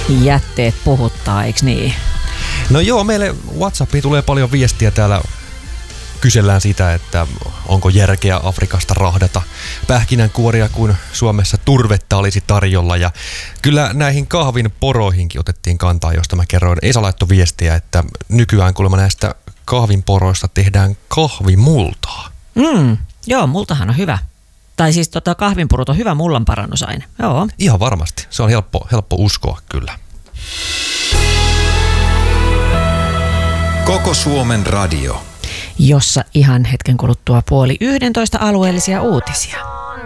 jätteet puhuttaa, eikö niin? No joo, meille WhatsAppiin tulee paljon viestiä täällä. Kysellään sitä, että onko järkeä Afrikasta rahdata pähkinänkuoria, kun Suomessa turvetta olisi tarjolla. Ja kyllä näihin kahvin poroihinkin otettiin kantaa, josta mä kerroin. Esa laittoi viestiä, että nykyään kuulemma näistä kahvin poroista tehdään kahvimultaa. Joo, multahan on hyvä. Tai siis kahvinpurut on hyvä mullanparannusaine. Joo. Ihan varmasti. Se on helppo uskoa kyllä. Koko Suomen radio. Jossa ihan hetken kuluttua 10:30 alueellisia uutisia.